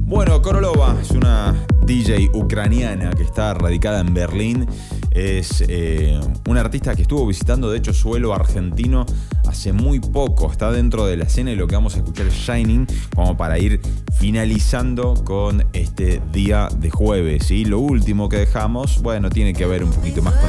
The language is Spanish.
Bueno, Korolova es una DJ ucraniana que está radicada en Berlín. Es una artista que estuvo visitando, de hecho, suelo argentino hace muy poco. Está dentro de la escena y lo que vamos a escuchar es Shining, como para ir finalizando con este día de jueves. Y lo último que dejamos, bueno, tiene que ver un poquito más con